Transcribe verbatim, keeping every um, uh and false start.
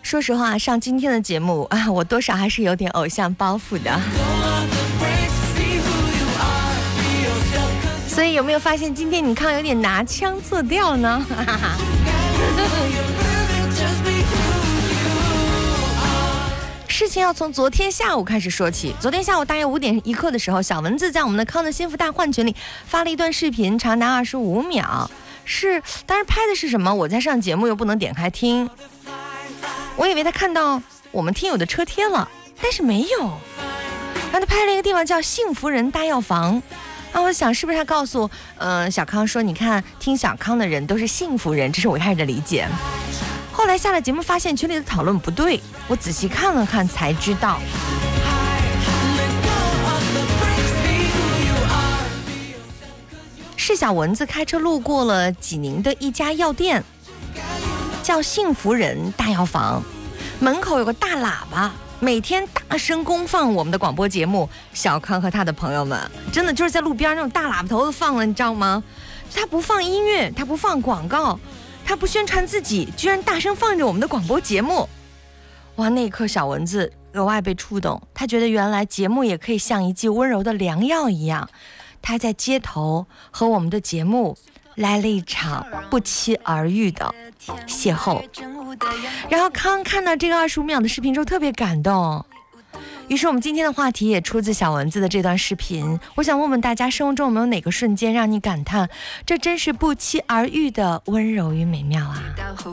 说实话，上今天的节目啊，我多少还是有点偶像包袱的。所以有没有发现今天你看有点拿腔作调呢？事情要从昨天下午开始说起。昨天下午大约五点一刻的时候，小蚊子在我们的康的幸福大换群里发了一段视频，长达二十五秒。是，当然拍的是什么？我在上节目又不能点开听。我以为他看到我们听友的车贴了，但是没有。然后他拍了一个地方叫幸福人大药房。啊，我想是不是他告诉呃小康说，你看听小康的人都是幸福人，这是我一开始的理解。后来下了节目发现群里的讨论不对，我仔细看了看才知道。是小蚊子开车路过了济宁的一家药店，叫幸福人大药房，门口有个大喇叭，每天大声公放我们的广播节目。小康和他的朋友们真的就是在路边那种大喇叭头都放了，你知道吗？他不放音乐，他不放广告，他不宣传自己，居然大声放着我们的广播节目。哇，那一刻小蚊子额外被触动，他觉得原来节目也可以像一剂温柔的良药一样。他在街头和我们的节目来了一场不期而遇的邂逅。然后康看到这个二十五秒的视频之后特别感动，于是我们今天的话题也出自小蚊子的这段视频。我想问问大家，生活中有没有哪个瞬间让你感叹这真是不期而遇的温柔与美妙啊？